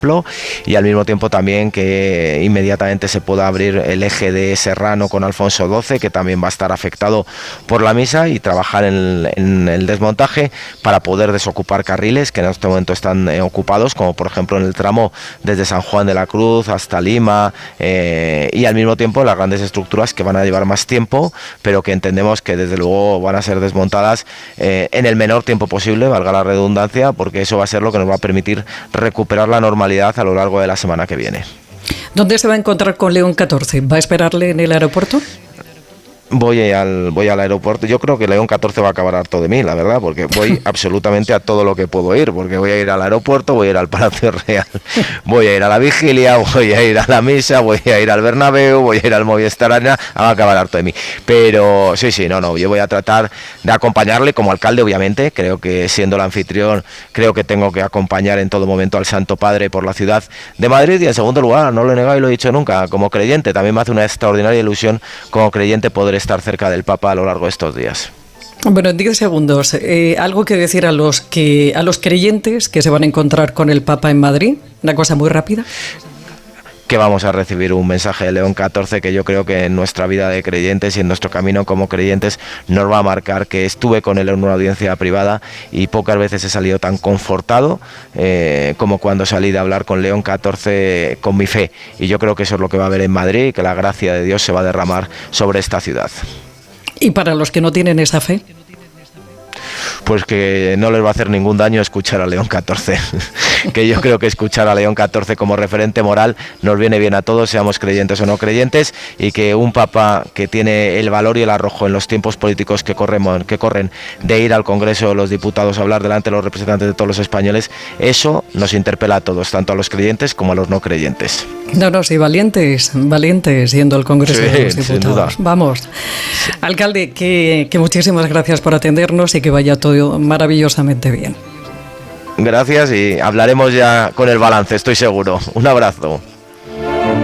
y al mismo tiempo también que inmediatamente se pueda abrir el eje de Serrano con Alfonso XII, que también va a estar afectado por la misa, y trabajar en el desmontaje para poder desocupar carriles que en este momento están ocupados, como por ejemplo en el tramo desde San Juan de la Cruz hasta Lima, y al mismo tiempo las grandes estructuras que van a llevar más tiempo, pero que entendemos que desde luego van a ser desmontadas en el menor tiempo posible, valga la redundancia, porque eso va a ser lo que nos va a permitir recuperar la normalidad a lo largo de la semana que viene. ¿Dónde se va a encontrar con León XIV? ¿Va a esperarle en el aeropuerto? Voy al aeropuerto. Yo creo que León XIV va a acabar harto de mí, la verdad, porque voy absolutamente a todo lo que puedo ir, porque voy a ir al aeropuerto, voy a ir al Palacio Real, voy a ir a la vigilia, voy a ir a la misa, voy a ir al Bernabéu, voy a ir al Movistar Arena, va a acabar harto de mí. Pero sí, yo voy a tratar de acompañarle como alcalde, obviamente. Creo que siendo el anfitrión, creo que tengo que acompañar en todo momento al Santo Padre por la ciudad de Madrid, y en segundo lugar, no lo he negado y lo he dicho nunca, como creyente, también me hace una extraordinaria ilusión como creyente poder estar cerca del Papa a lo largo de estos días. Bueno, en 10 segundos, algo que decir a los creyentes que se van a encontrar con el Papa en Madrid, una cosa muy rápida. Que vamos a recibir un mensaje de León XIV que yo creo que en nuestra vida de creyentes y en nuestro camino como creyentes nos va a marcar, que estuve con él en una audiencia privada y pocas veces he salido tan confortado como cuando salí de hablar con León XIV con mi fe, y yo creo que eso es lo que va a haber en Madrid, y que la gracia de Dios se va a derramar sobre esta ciudad. ¿Y para los que no tienen esa fe? Pues que no les va a hacer ningún daño escuchar a León XIV, que yo creo que escuchar a León XIV como referente moral nos viene bien a todos, seamos creyentes o no creyentes, y que un papa que tiene el valor y el arrojo en los tiempos políticos que corren de ir al Congreso de los Diputados a hablar delante de los representantes de todos los españoles, eso nos interpela a todos, tanto a los creyentes como a los no creyentes. No, sí, valientes yendo al Congreso de los Diputados. Sin duda. Vamos. Sí. Alcalde, que muchísimas gracias por atendernos y que vaya todo maravillosamente bien. Gracias, y hablaremos ya con el balance, estoy seguro. Un abrazo.